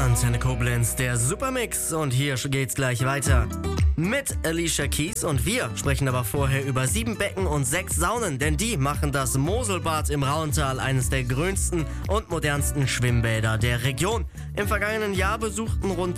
Antenne Koblenz, der Supermix, und hier geht's gleich weiter mit Alicia Keys, und wir sprechen aber vorher über 7 Becken und 6 Saunen, denn die machen das Moselbad im Rauental eines der grünsten und modernsten Schwimmbäder der Region. Im vergangenen Jahr besuchten rund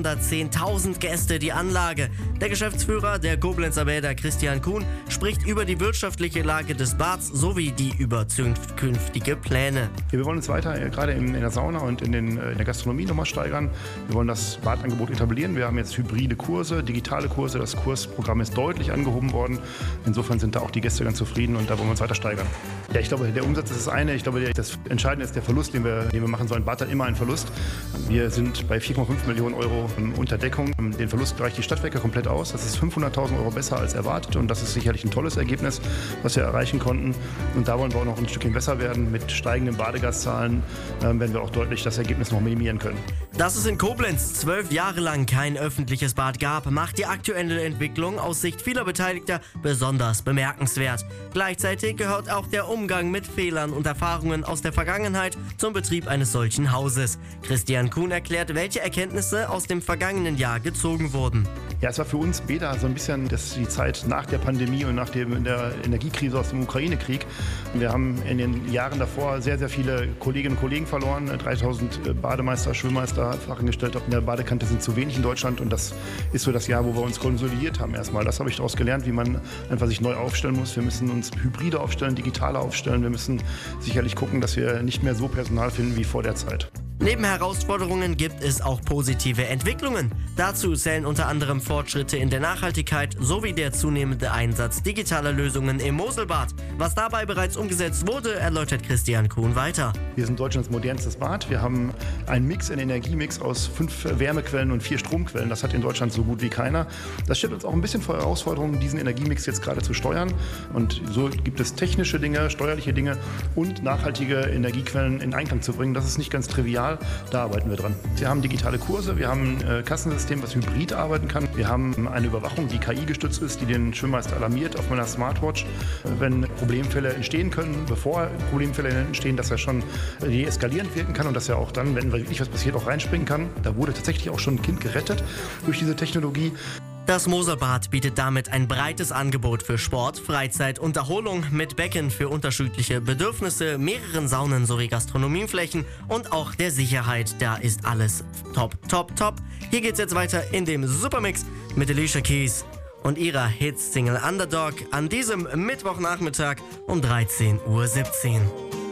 210.000 Gäste die Anlage. Der Geschäftsführer der Koblenzer Bäder, Christian Kuhn, spricht über die wirtschaftliche Lage des Bads sowie die über zukünftige Pläne. Wir wollen uns weiter gerade in der Sauna und in der Gastronomie nochmal steigern. Wir wollen das Badangebot etablieren. Wir haben jetzt hybride Kurse, digitale Kurse. Das Kursprogramm ist deutlich angehoben worden. Insofern sind da auch die Gäste ganz zufrieden und da wollen wir uns weiter steigern. Ja, ich glaube, der Umsatz ist das eine. Ich glaube, das Entscheidende ist der Verlust, den wir machen. So ein Bad hat immer einen Verlust. Wir sind bei 4,5 Millionen Euro unter Deckung. Den Verlust gleicht die Stadtwerke komplett aus. Das ist 500.000 Euro besser als erwartet und das ist sicherlich ein tolles Ergebnis, was wir erreichen konnten. Und da wollen wir auch noch ein Stückchen besser werden. Mit steigenden Badegaszahlen werden wir auch deutlich das Ergebnis noch minimieren können. Dass es in Koblenz 12 Jahre lang kein öffentliches Bad gab, macht die aktuelle Entwicklung aus Sicht vieler Beteiligter besonders bemerkenswert. Gleichzeitig gehört auch der Umgang mit Fehlern und Erfahrungen aus der Vergangenheit zum Betrieb eines solchen Hauses. Christian Kuhn erklärt, welche Erkenntnisse aus dem vergangenen Jahr gezogen wurden. Ja, es war für uns Bäder so ein bisschen die Zeit nach der Pandemie und nach der Energiekrise aus dem Ukraine-Krieg. Wir haben in den Jahren davor sehr, sehr viele Kolleginnen und Kollegen verloren. 3000 Bademeister, Schwimmmeister, Fachangestellte in der Badekante sind zu wenig in Deutschland und das ist so das Jahr, wo wir uns konsolidiert haben erstmal. Das habe ich daraus gelernt, wie man einfach sich neu aufstellen muss. Wir müssen uns hybride aufstellen, digitaler aufstellen. Wir müssen sicherlich gucken, dass wir nicht mehr so Personal finden wie vor der Zeit. Neben Herausforderungen gibt es auch positive Entwicklungen. Dazu zählen unter anderem Fortschritte in der Nachhaltigkeit sowie der zunehmende Einsatz digitaler Lösungen im Moselbad. Was dabei bereits umgesetzt wurde, erläutert Christian Kuhn weiter. Wir sind Deutschlands modernstes Bad. Wir haben einen Energiemix aus 5 Wärmequellen und 4 Stromquellen. Das hat in Deutschland so gut wie keiner. Das stellt uns auch ein bisschen vor Herausforderungen, diesen Energiemix jetzt gerade zu steuern. Und so gibt es technische Dinge, steuerliche Dinge und nachhaltige Energiequellen in Einklang zu bringen. Das ist nicht ganz trivial. Da arbeiten wir dran. Wir haben digitale Kurse, wir haben ein Kassensystem, was hybrid arbeiten kann. Wir haben eine Überwachung, die KI gestützt ist, die den Schwimmmeister alarmiert auf meiner Smartwatch, wenn Problemfälle entstehen können, bevor Problemfälle entstehen, dass er schon deeskalierend wirken kann und dass er auch dann, wenn wirklich was passiert, auch reinspringen kann. Da wurde tatsächlich auch schon ein Kind gerettet durch diese Technologie. Das Moselbad bietet damit ein breites Angebot für Sport, Freizeit und Erholung mit Becken für unterschiedliche Bedürfnisse, mehreren Saunen sowie Gastronomieflächen und auch der Sicherheit. Da ist alles top, top, top. Hier geht's jetzt weiter in dem Supermix mit Alicia Keys und ihrer Hits-Single Underdog an diesem Mittwochnachmittag um 13:17 Uhr.